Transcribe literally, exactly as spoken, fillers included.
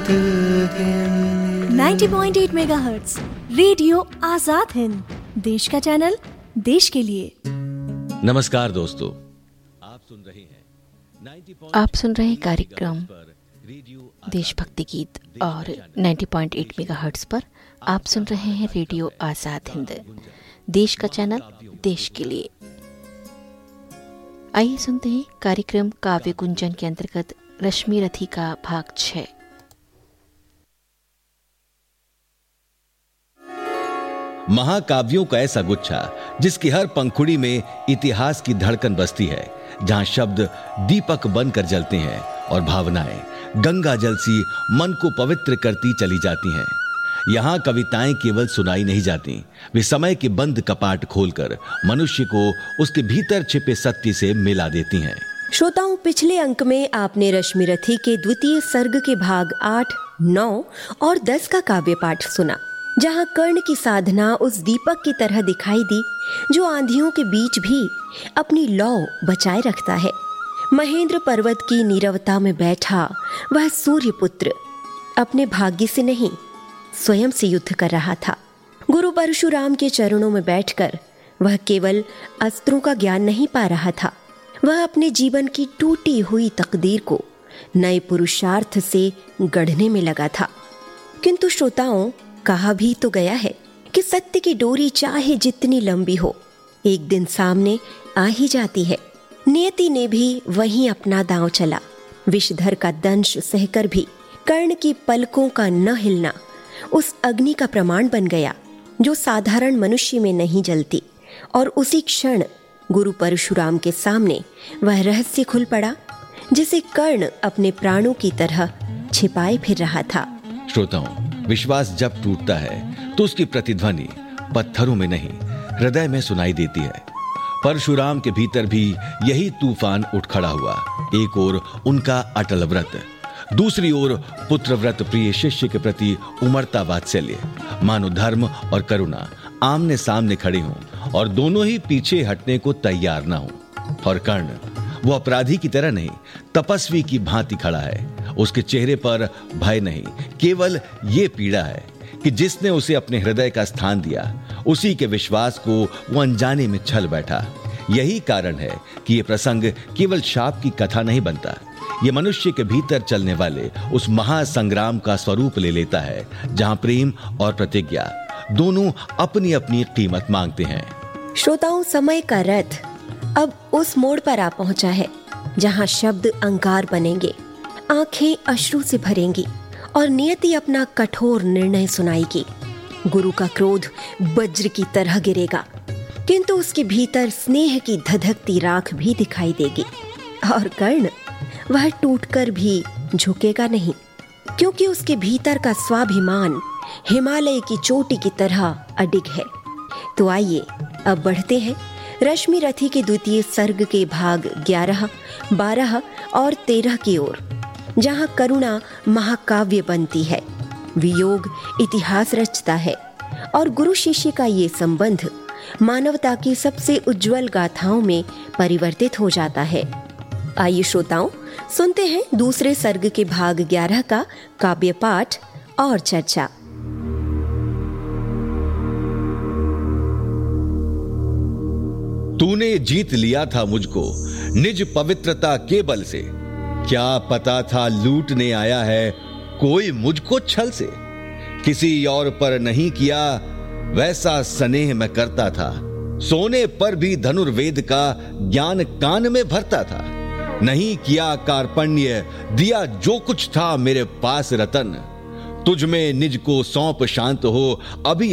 Ninety point eight megahertz radio Azad Hind, देश का channel, देश के लिए। नमस्कार दोस्तों, आप सुन रहे हैं आप सुन रहे हैं कार्यक्रम देशभक्ति गीत और नाइंटी पॉइंट एट मेगाहर्ट्ज़ पर आप सुन रहे हैं रेडियो आजाद हिंद, देश का चैनल, देश के लिए। आइए सुनते हैं कार्यक्रम काव्य गुंजन के अंतर्गत रश्मि रथी का भाग छह। महाकाव्यों का ऐसा गुच्छा जिसकी हर पंखुड़ी में इतिहास की धड़कन बसती है, जहां शब्द दीपक बनकर जलते हैं और भावनाएं गंगा जल सी मन को पवित्र करती चली जाती हैं। यहाँ कविताएं केवल सुनाई नहीं जाती, वे समय के बंद कपाट खोलकर मनुष्य को उसके भीतर छिपे सत्य से मिला देती हैं। श्रोताओं, पिछले अंक में आपने रश्मि रथी के द्वितीय सर्ग के भाग आठ, नौ और दस का काव्य पाठ सुना, जहाँ कर्ण की साधना उस दीपक की तरह दिखाई दी जो आंधियों के बीच भी अपनी लौ बचाए रखता है। महेंद्र पर्वत की नीरवता में बैठा वह सूर्यपुत्र अपने भाग्य से नहीं, स्वयं से युद्ध कर रहा था। गुरु परशुराम के चरणों में बैठकर वह केवल अस्त्रों का ज्ञान नहीं पा रहा था, वह अपने जीवन की टूटी हुई तकदीर को नए पुरुषार्थ से गढ़ने में लगा था। किंतु श्रोताओं, कहा भी तो गया है कि सत्य की डोरी चाहे जितनी लंबी हो, एक दिन सामने आ ही जाती है। नियति ने भी वहीं अपना दांव चला। विषधर का दंश सहकर भी कर्ण की पलकों का न हिलना उस अग्नि का प्रमाण बन गया जो साधारण मनुष्य में नहीं जलती, और उसी क्षण गुरु परशुराम के सामने वह रहस्य खुल पड़ा जिसे कर्ण अपने प्राणों की तरह छिपाए फिर रहा था। श्रोताओं, विश्वास जब टूटता है तो उसकी प्रतिध्वनि पत्थरों में नहीं, हृदय में सुनाई देती है। परशुराम के भीतर भी यही तूफान उठ खड़ा हुआ। एक ओर उनका अटल व्रत, दूसरी ओर पुत्र व्रत प्रिय शिष्य के प्रति उमड़ता वात्सल्य, मानो धर्म और करुणा आमने सामने खड़े हों और दोनों ही पीछे हटने को तैयार ना हों। और कर्ण वो अपराधी की तरह नहीं, तपस्वी की भांति खड़ा है। उसके चेहरे पर भय नहीं, केवल ये पीड़ा है कि जिसने उसे अपने हृदय का स्थान दिया, उसी के विश्वास को वो अनजाने में छल बैठा। यही कारण है कि ये प्रसंग केवल शाप की कथा नहीं बनता, ये मनुष्य के भीतर चलने वाले उस महासंग्राम का स्वरूप ले लेता है, जहां प्रेम और प्रतिज्ञा दोनों अपनी अपनी कीमत मांगते हैं। श्रोताओं, समय का रथ अब उस मोड़ पर आ पहुंचा है जहां शब्द अंगार बनेंगे, आंखें अश्रु से भरेंगी और नियति अपना कठोर निर्णय सुनाएगी। गुरु का क्रोध वज्र की तरह गिरेगा, किंतु उसके भीतर स्नेह की धधकती राख भी दिखाई देगी। और कर्ण, वह टूटकर भी झुकेगा नहीं, क्योंकि उसके भीतर का स्वाभिमान हिमालय की चोटी की तरह अडिग है। तो आइए अब बढ़ते हैं रश्मि रथी के द्वितीय सर्ग के भाग ग्यारह, बारह और तेरह की ओर, जहां करुणा महाकाव्य बनती है, वियोग इतिहास रचता है और गुरु शिष्य का ये संबंध मानवता की सबसे उज्जवल गाथाओं में परिवर्तित हो जाता है। आइए श्रोताओं, सुनते हैं दूसरे सर्ग के भाग ग्यारह का काव्य पाठ और चर्चा। तूने जीत लिया था मुझको निज पवित्रता के बल से, क्या पता था लूटने आया है कोई मुझको छल से। किसी और पर नहीं किया वैसा स्नेह मैं करता था, सोने पर भी धनुर्वेद का ज्ञान कान में भरता था। नहीं किया कार्पण्य, दिया जो कुछ था मेरे पास रतन, तुझ में निज को सौंप शांत हो अभी